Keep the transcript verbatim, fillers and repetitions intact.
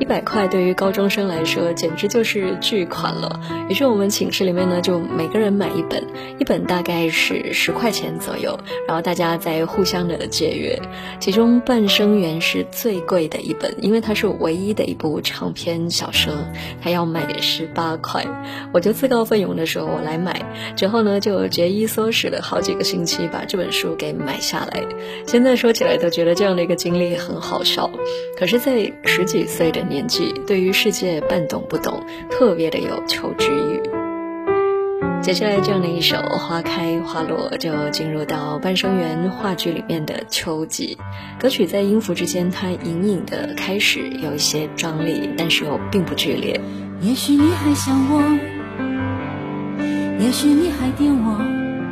一百块对于高中生来说简直就是巨款了。于是我们寝室里面呢，就每个人买一本，一本大概是十块钱左右，然后大家再互相的借阅。其中《半生缘》是最贵的一本，因为它是唯一的一部长篇小说，它要卖十八块。我就自告奋勇的说我来买，之后呢就节衣缩食了好几个星期把这本书给买下来。现在说起来都觉得这样的一个经历很好笑，可是在十几岁的年纪，对于世界半懂不懂，特别的有求知欲。接下来这样的一首《花开花落》就进入到《半生缘》话剧里面的秋季。歌曲在音符之间它隐隐的开始有一些张力，但是又并不剧烈。 也许你还想我，也许你还惦我，